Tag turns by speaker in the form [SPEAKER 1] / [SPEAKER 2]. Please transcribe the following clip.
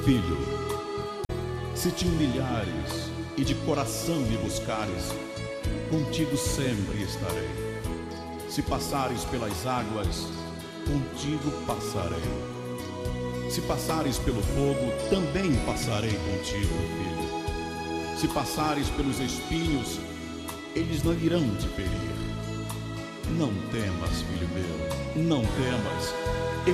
[SPEAKER 1] Filho, se te humilhares e de coração me buscares, contigo sempre estarei. Se passares pelas águas, contigo passarei. Se passares pelo fogo, também passarei contigo, filho. Se passares pelos espinhos, eles não irão te ferir. Não temas, filho meu, não temas.